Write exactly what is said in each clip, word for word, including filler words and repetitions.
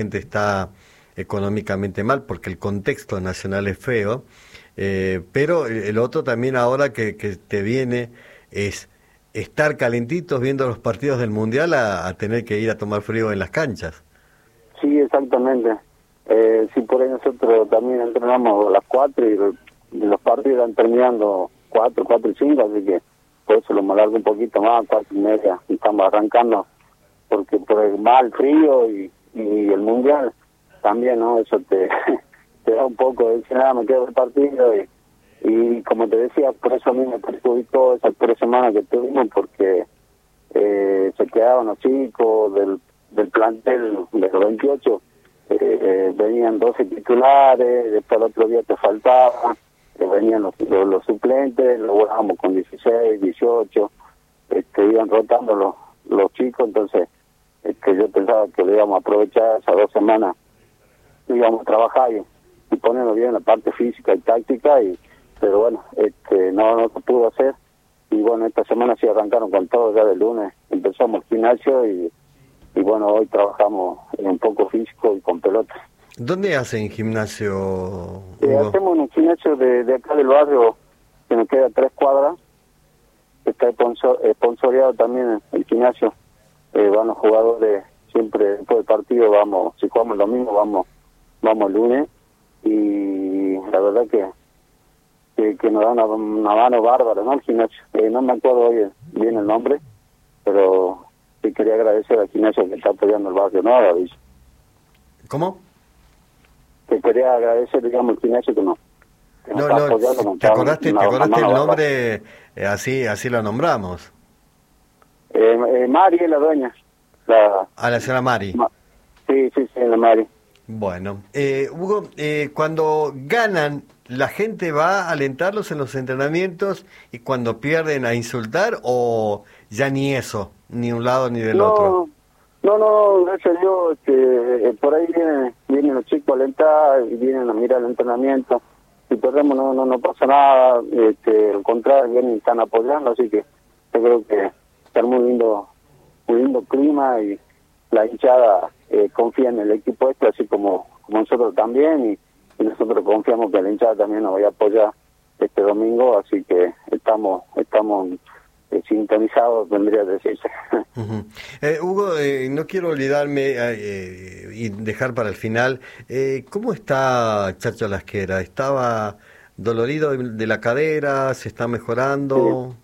gente está económicamente mal porque el contexto nacional es feo, eh, pero el, el otro también ahora que, que te viene es estar calentitos viendo los partidos del Mundial a, a tener que ir a tomar frío en las canchas. Sí, exactamente. Eh, sí, por ahí nosotros también entrenamos a las cuatro y, y los partidos están terminando cuatro, cuatro y cinco, así que por eso lo alargo un poquito más, cuatro y media, y estamos arrancando, porque por el mal frío y, y el Mundial también, ¿no? Eso te, te da un poco de decir, nada, me quedo el partido y, y como te decía, por eso a mí me perjudicó esas tres semanas que tuvimos, porque eh, se quedaban los chicos del, del plantel de los veintiocho, eh, eh, venían doce titulares, después el otro día te faltaba, eh, venían los, los, los suplentes, lo jugábamos con dieciséis, dieciocho, este, iban rotando los, los chicos, entonces este, yo pensaba que lo íbamos a aprovechar esas dos semanas, íbamos a trabajar y, y ponernos bien en la parte física y táctica, y pero bueno, este, no, no se pudo hacer, y bueno, esta semana sí arrancaron con todo, ya del lunes empezamos el gimnasio y, y bueno, hoy trabajamos un poco físico y con pelota. ¿Dónde hacen gimnasio, Eh, Hugo? hacemos un gimnasio de, de acá del barrio, que nos queda a tres cuadras, que está sponsor, sponsoreado también el gimnasio, eh, van los jugadores siempre después del partido, vamos, si jugamos el domingo vamos, vamos el lunes, y la verdad que que, que nos da una, una mano bárbara, ¿no? El gimnasio, eh, no me acuerdo hoy bien el nombre, pero sí quería agradecer al gimnasio que está apoyando el barrio, ¿no? David? ¿Cómo? Que quería agradecer, digamos, el gimnasio que nos, que nos No, está no, apoyando, nos ¿te está acordaste, una, te una acordaste mano el bárbara. nombre? Eh, así, así lo nombramos. Eh, eh, Mari es la dueña. La, A la señora Mari. ma, sí, sí, sí, la Mari. Bueno, eh, Hugo, eh, cuando ganan, ¿la gente va a alentarlos en los entrenamientos y cuando pierden a insultar o ya ni eso, ni un lado ni del otro? No, no, no, gracias a Dios, que eh, por ahí vienen, vienen los chicos a alentar y vienen a mirar el entrenamiento. Si perdemos no, no, no pasa nada, este, al contrario, vienen y están apoyando, así que yo creo que está muy lindo, muy lindo clima, y la hinchada eh, confía en el equipo este, así como, como nosotros también, y, y nosotros confiamos que la hinchada también nos vaya a apoyar este domingo, así que estamos estamos eh, sintonizados, vendría a decirse. Uh-huh. eh, Hugo, eh, no quiero olvidarme eh, y dejar para el final, eh, ¿cómo está Chacho Lasquera? ¿Estaba dolorido de de la cadera? ¿Se está mejorando? Sí.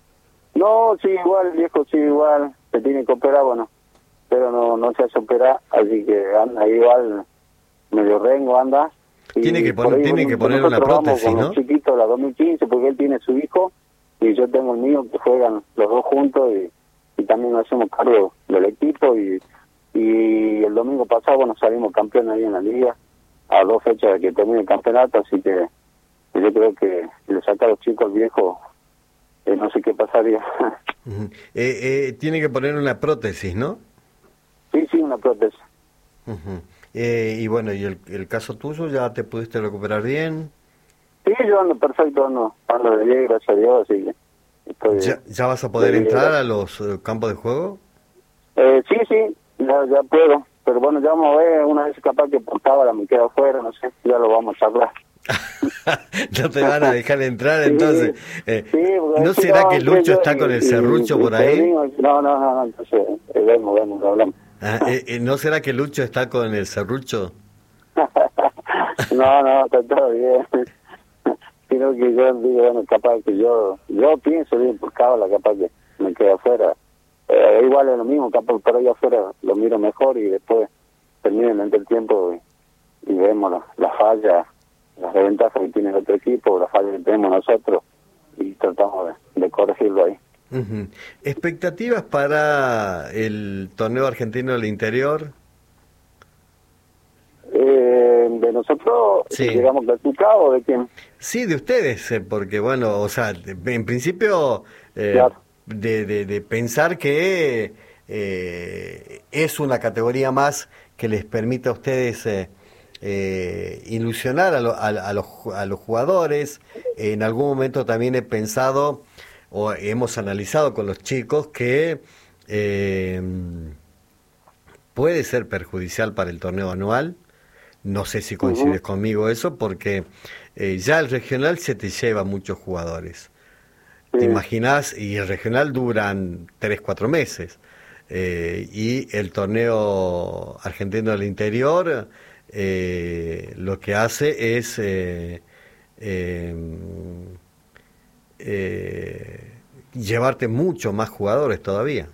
No, sí, igual, viejo, sí, igual, se tiene que operar, bueno, pero no no se hace operar, así que anda igual, medio rengo anda. Y Tiene que, por pon- ahí tiene que poner una nosotros vamos prótesis, con ¿no? los chiquitos de la dos mil quince, porque él tiene su hijo, y yo tengo el mío, que juegan los dos juntos, y, y también nos hacemos cargo del equipo, y, y el domingo pasado, bueno, salimos campeones ahí en la liga, a dos fechas de que termine el campeonato, así que yo creo que si le saca a los chicos al viejo, eh, no sé qué pasaría. Uh-huh. eh, eh, tiene que poner una prótesis, ¿no? Sí, sí, una prótesis. Uh-huh. eh, y bueno, ¿y el, el caso tuyo ya te pudiste recuperar bien? Sí, yo ando perfecto, ando, ando de bien, gracias a Dios, así que estoy... ¿Ya, ya vas a poder de bien, entrar gracias. a los eh, campos de juego? Eh, sí, sí, ya, ya puedo, pero bueno, ya vamos a ver, una vez capaz que por cábala me quedo afuera, no sé, ya lo vamos a charlar. No te van a dejar entrar, Sí, entonces. Eh, sí, porque ¿No si será no, que entre Lucho yo está y- con el y- serrucho y por ahí? Pedrinho, no, no, no, no, entonces, eh, vemos, vemos, hablamos. Ah, eh, eh, ¿No será que Lucho está con el serrucho? No, no, está todo bien. Sino que yo digo, bueno, capaz que yo, yo pienso bien por cábala, capaz que me quede afuera. Eh, igual es lo mismo, capaz por ahí afuera lo miro mejor y después termino en el tiempo y, y vemos las la fallas, las desventajas que tiene el otro equipo, las fallas que tenemos nosotros y tratamos de, de corregirlo ahí. Uh-huh. ¿Expectativas para el torneo argentino del interior? Eh, de nosotros, Sí. llegamos clasificados, ¿de quién? Sí, de ustedes, eh, porque bueno, o sea, de- en principio eh, Claro. de, de, de pensar que eh, es una categoría más que les permite a ustedes eh, eh, ilusionar a, lo- a, a los, ju- a los jugadores. En algún momento también he pensado o hemos analizado con los chicos que eh, puede ser perjudicial para el torneo anual. No sé si coincides uh-huh. conmigo eso, porque eh, ya el regional se te lleva muchos jugadores. Sí. Te imaginás, y el regional duran tres, cuatro meses. Eh, y el torneo argentino del interior eh, lo que hace es eh, eh, eh, llevarte mucho más jugadores todavía.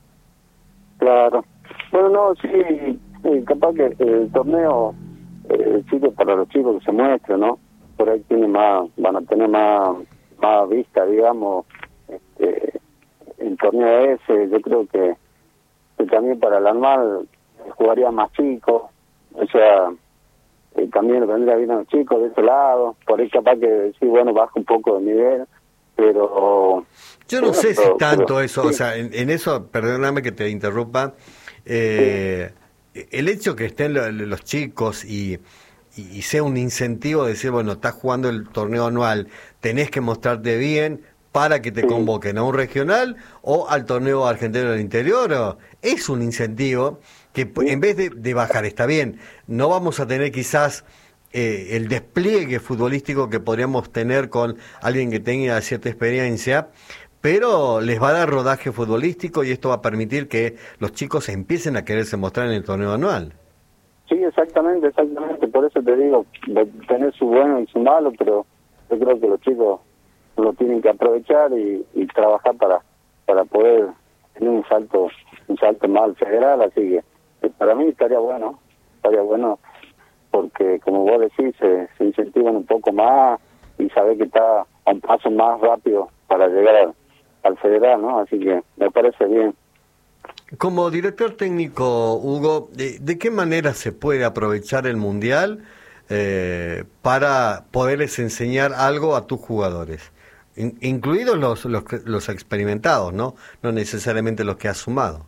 Claro. Bueno, no, sí, sí capaz que el torneo eh, sirve para los chicos que se muestren, ¿no? Por ahí tiene más, van a tener más, más vista, digamos, este, el torneo ese. Yo creo que, que también para el anual jugaría más chicos, o sea, eh, también vendría bien a los chicos de ese lado. Por ahí capaz que sí, bueno, baja un poco de nivel, pero yo no bueno, sé pero, si tanto pero, eso, sí. o sea, en, en eso, perdóname que te interrumpa, eh, sí. el hecho que estén los, los chicos y, y, y sea un incentivo de decir, bueno, estás jugando el torneo anual, tenés que mostrarte bien para que te sí. convoquen a un regional o al torneo argentino del interior, o, es un incentivo que sí. en vez de, de bajar, está bien, no vamos a tener quizás Eh, el despliegue futbolístico que podríamos tener con alguien que tenga cierta experiencia, pero les va a dar rodaje futbolístico y esto va a permitir que los chicos empiecen a quererse mostrar en el torneo anual. Sí, exactamente, exactamente, por eso te digo, de tener su bueno y su malo, pero yo creo que los chicos lo tienen que aprovechar y, y trabajar para para poder tener un salto un salto más al federal, así que, que para mí estaría bueno, estaría bueno porque como vos decís, se, se incentivan un poco más y saber que está a un paso más rápido para llegar al, al federal, ¿no? Así que me parece bien. Como director técnico, Hugo, ¿de, de qué manera se puede aprovechar el Mundial eh, para poderles enseñar algo a tus jugadores? In, incluidos los, los, los experimentados, ¿no? No necesariamente los que has sumado.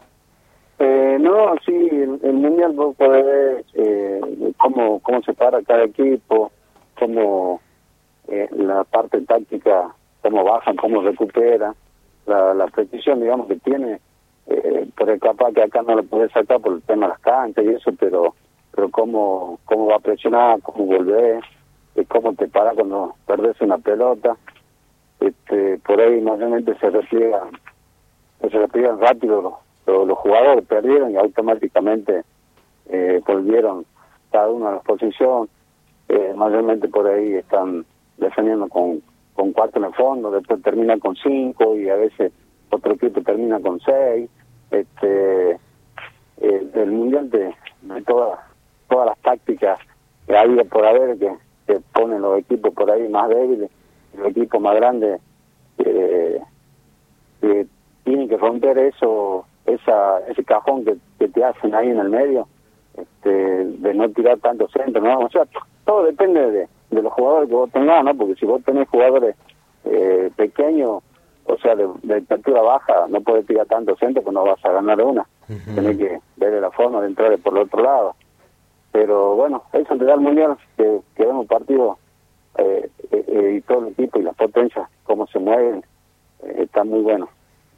Eh, no, sí, el, el Mundial vos podés ver eh, cómo, cómo se para cada equipo, cómo eh, la parte táctica, cómo bajan, cómo recuperan, la, la precisión, digamos, que tiene, eh, por el capaz que acá no lo podés sacar por el tema de las canchas y eso, pero pero cómo, cómo va a presionar, cómo volver, eh, cómo te para cuando perdés una pelota, este, por ahí mayormente se repliegan, se repliegan rápido los los jugadores perdieron y automáticamente eh, volvieron cada uno a la posición, eh, mayormente por ahí están defendiendo con, con cuatro en el fondo, después terminan con cinco y a veces otro equipo termina con seis. Este, eh, el Mundial de, de todas todas las tácticas que hay por haber que, que ponen los equipos por ahí más débiles, los equipos más grandes eh, que tienen que romper eso, esa ese cajón que, que te hacen ahí en el medio, este, de no tirar tanto centro, ¿no? O sea, todo depende de, de los jugadores que vos tengas, ¿no? Porque si vos tenés jugadores eh, pequeños, o sea, de, de estatura baja, no podés tirar tanto centro, pues no vas a ganar una. Uh-huh. Tenés que ver la forma de entrar por el otro lado. Pero bueno, eso te da el Mundial, que, que vemos partidos eh, eh, y todo el equipo y las potencias, cómo se mueven, eh, está muy bueno.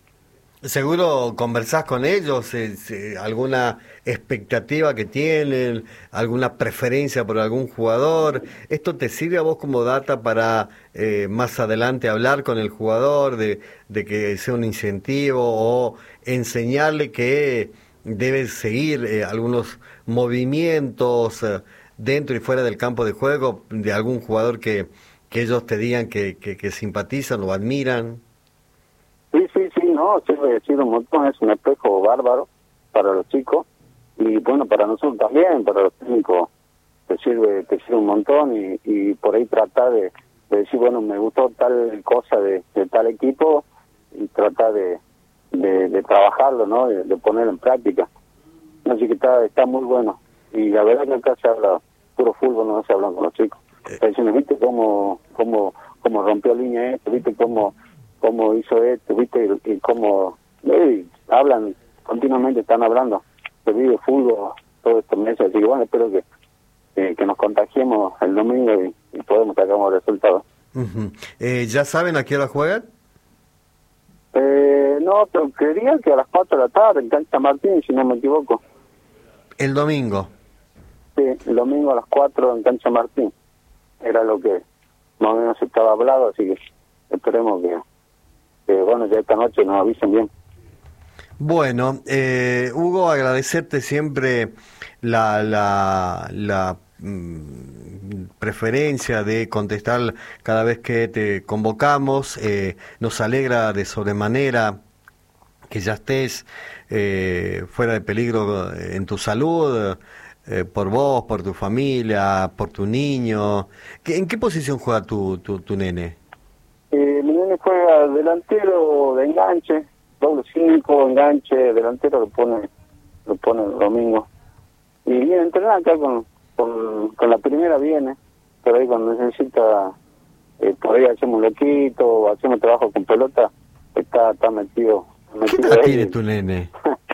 Seguro conversás con ellos, eh, eh, alguna expectativa que tienen, alguna preferencia por algún jugador. ¿Esto te sirve a vos como data para eh, más adelante hablar con el jugador, de, de que sea un incentivo o enseñarle que debe seguir eh, algunos movimientos eh, dentro y fuera del campo de juego de algún jugador que, que ellos te digan que, que, que simpatizan o admiran? Sí, sí, sí, no, sirve decir un montón, es un espejo bárbaro para los chicos y bueno, para nosotros también, para los técnicos, te sirve, te sirve un montón y, y por ahí tratar de, de decir, bueno, me gustó tal cosa de, de tal equipo y tratar de, de, de trabajarlo, ¿no? De, de ponerlo en práctica. Así que está, está muy bueno y la verdad que acá se habla puro fútbol, no se hablan con los chicos. Está diciendo, ¿viste cómo, cómo, cómo rompió línea esto? ¿Viste cómo cómo hizo esto, viste, y, y cómo eh, hablan, continuamente están hablando de video fútbol todos estos meses, así que bueno, espero que eh, que nos contagiemos el domingo y, y podemos sacar unos resultados. Uh-huh. eh, ¿Ya saben a qué hora juegan? Eh, no, pero creería que a las cuatro de la tarde en Cancha Martín, si no me equivoco. El domingo. Sí, el domingo a las cuatro en Cancha Martín. Era lo que más o menos estaba hablado, así que esperemos que, que bueno, ya esta noche nos avisen bien. Bueno, eh, Hugo, agradecerte siempre la, la, la mm, preferencia de contestar cada vez que te convocamos. Eh, nos alegra de sobremanera que ya estés eh, fuera de peligro en tu salud, eh, por vos, por tu familia, por tu niño. ¿En qué posición juega tu, tu, tu nene? Eh, mi nene juega delantero de enganche, doble cinco, enganche, delantero lo pone lo pone el domingo. Y viene a entrenar acá con, con, con la primera viene, pero ahí cuando necesita, eh, por ahí hacemos loquito, hacemos trabajo con pelota, está, está metido. ¿Qué edad tiene tu nene?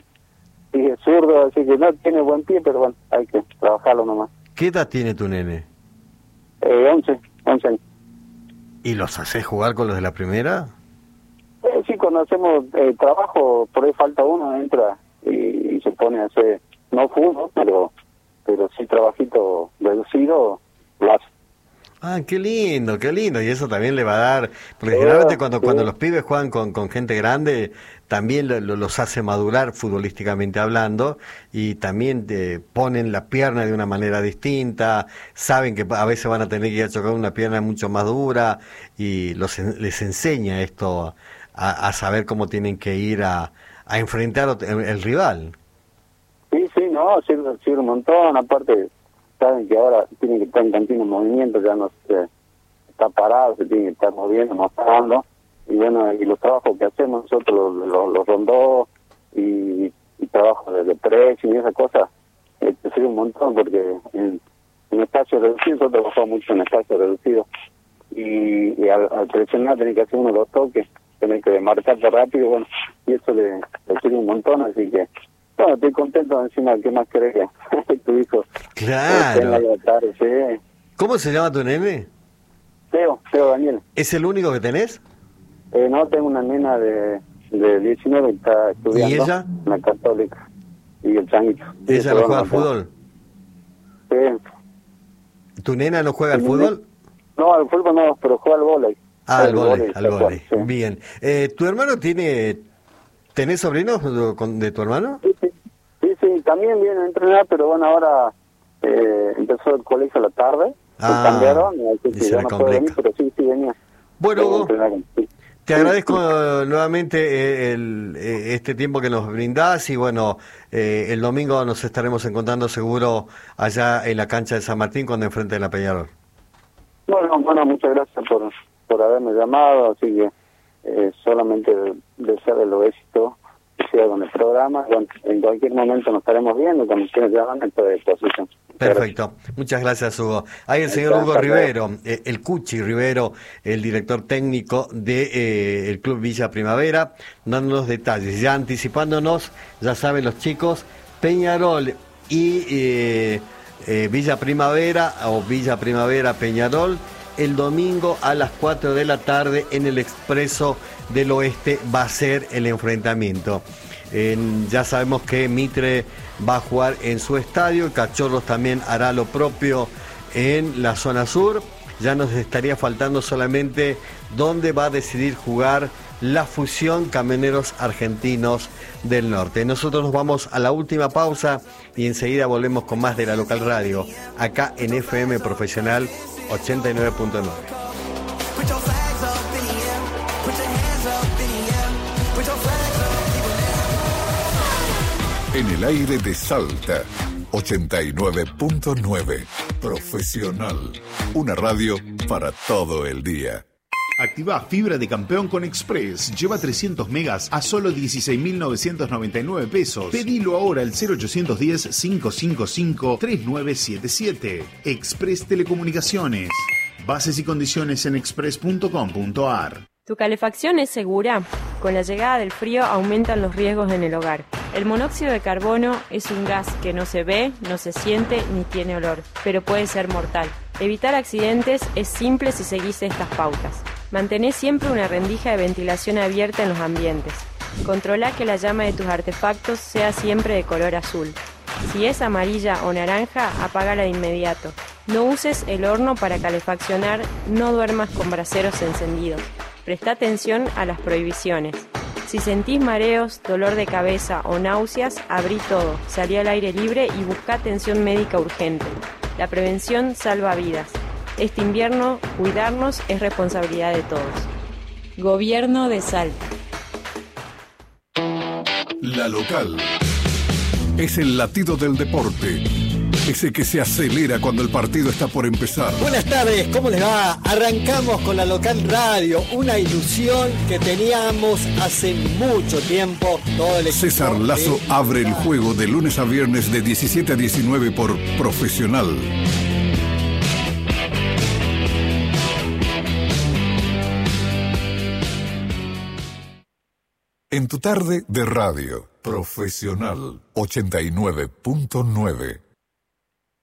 Sí, es zurdo, así que no tiene buen pie, pero bueno, hay que trabajarlo nomás. ¿Qué edad tiene tu nene? Eh, once, once años. ¿Y los haces jugar con los de la primera? Eh, sí, cuando hacemos eh, trabajo, por ahí falta uno, entra y, y se pone a hacer, no fútbol, pero pero sí trabajito reducido, lo hace. Ah, qué lindo, qué lindo. Y eso también le va a dar, porque generalmente cuando, sí. cuando los pibes juegan con, con gente grande, también lo, lo, los hace madurar futbolísticamente hablando, y también te ponen la pierna de una manera distinta, saben que a veces van a tener que ir a chocar una pierna mucho más dura, y los, les enseña esto a, a saber cómo tienen que ir a, a enfrentar el, el rival. Sí, sí, no, sirve, sirve un montón, aparte saben que ahora tienen que estar en continuo movimiento, ya no se está parado, se tiene que estar moviendo, mostrando, y bueno, y los trabajos que hacemos nosotros, los, los, los rondó y, y trabajo de, de pressing y esas cosas, eh, te sirve un montón porque en, en espacio reducido, nosotros trabajamos mucho en espacio reducido, y, y al, al presionar tenés que hacer uno de los toques, tenés que marcarte rápido, bueno, y eso le, le sirve un montón, así que bueno, estoy contento encima, ¿qué más querés que tu hijo? Claro. Eh, tarde, sí. ¿Cómo se llama tu nene? Teo, Teo Daniel. ¿Es el único que tenés? Eh, no, tengo una nena de, de diecinueve que está estudiando. ¿Y ella? Una católica. Y el changuito. ¿Ella no juega al fútbol? Sí. ¿Tu nena no juega al fútbol? No, al fútbol no, pero juega al vóley. Ah, al vóley, al cual, vóley. Sí. Bien. Eh, ¿Tu hermano tiene... ¿Tenés sobrinos de tu hermano? Sí, sí, sí, sí, también viene a entrenar, pero bueno, ahora eh, empezó el colegio a la tarde, ah, se cambiaron, así que ya no puede venir, pero sí, sí venía. Bueno, Hugo, sí. te agradezco sí. nuevamente el, el, este tiempo que nos brindás, y bueno, eh, el domingo nos estaremos encontrando seguro allá en la cancha de San Martín cuando enfrente la Peñarol. Bueno, bueno, muchas gracias por, por haberme llamado, así que Eh, solamente desearle los éxitos que sea con el programa. Bueno, en cualquier momento nos estaremos viendo, cuando ustedes llaman, estoy a disposición. Perfecto, muchas gracias, Hugo. Ahí el señor Hugo Rivero, eh, el Cuchi Rivero, el director técnico de eh, el Club Villa Primavera, dándonos detalles, ya anticipándonos, ya saben los chicos, Peñarol y eh, eh, Villa Primavera o Villa Primavera Peñarol. El domingo a las cuatro de la tarde en el Expreso del Oeste va a ser el enfrentamiento. Eh, ya sabemos que Mitre va a jugar en su estadio, Cachorros también hará lo propio en la zona sur. Ya nos estaría faltando solamente dónde va a decidir jugar la fusión Camioneros Argentinos del Norte. Nosotros nos vamos a la última pausa y enseguida volvemos con más de la local radio, acá en F M Profesional ochenta y nueve punto nueve. En el aire de Salta, ochenta y nueve punto nueve. Profesional. Una radio para todo el día. Activa fibra de campeón con Express. Lleva trescientos megas a solo dieciséis mil novecientos noventa y nueve pesos. Pedilo ahora al cero ochocientos diez, cinco cinco cinco, tres nueve siete siete. Express Telecomunicaciones. Bases y condiciones en express punto com punto a r. ¿Tu calefacción es segura? Con la llegada del frío aumentan los riesgos en el hogar. El monóxido de carbono es un gas que no se ve, no se siente ni tiene olor, pero puede ser mortal. Evitar accidentes es simple si seguís estas pautas. Mantén siempre una rendija de ventilación abierta en los ambientes. Controla que la llama de tus artefactos sea siempre de color azul. Si es amarilla o naranja, apágala de inmediato. No uses el horno para calefaccionar, no duermas con braseros encendidos. Presta atención a las prohibiciones. Si sentís mareos, dolor de cabeza o náuseas, abrí todo, salí al aire libre y busca atención médica urgente. La prevención salva vidas. Este invierno, cuidarnos es responsabilidad de todos. Gobierno de Salta. La local es el latido del deporte, ese que se acelera cuando el partido está por empezar. Buenas tardes, ¿cómo les va? Arrancamos con la local radio, una ilusión que teníamos hace mucho tiempo. Todo el César Lazo de... abre el juego de lunes a viernes de diecisiete a diecinueve por Profesional. En tu tarde de radio, Profesional ochenta y nueve punto nueve.